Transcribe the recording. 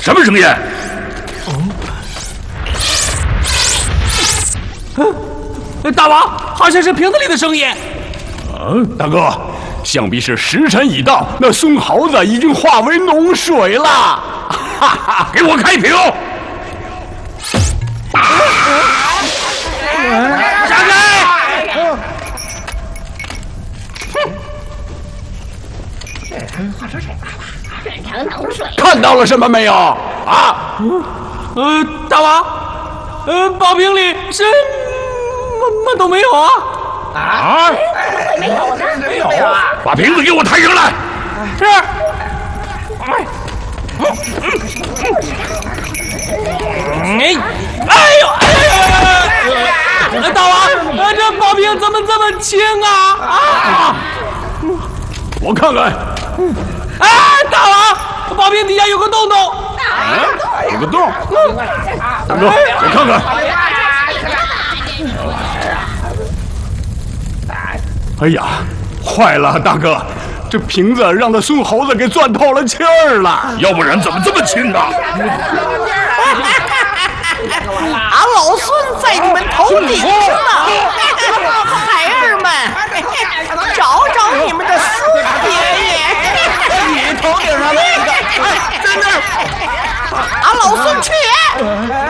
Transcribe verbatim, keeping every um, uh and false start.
什么声音？ 嗯，大王，好像是瓶子里的声音。 嗯，大哥，想必是时辰已到，那孙猴子已经化为脓水了。哈哈，给我开瓶！ 闪开！ 看到了什么没有？啊？ 呃，大王，呃，宝瓶里什么么都没有啊！ 啊？ 没有啊，没有啊！ 把瓶子给我抬上来！ 是。哎，哎呦，哎呀！大王，呃，这宝瓶怎么这么轻啊？啊！ 我看看。 哎，大王，宝瓶底下有个洞洞。 啊，有个洞。大哥，我看看。哎呀，坏了，大哥，这瓶子让那孙猴子给钻透了气儿了，要不然怎么这么轻呢？ 俺老孙在你们头顶上呢，孩儿们，找找你们的四爷爷。你头顶上那个，在那儿，俺老孙去。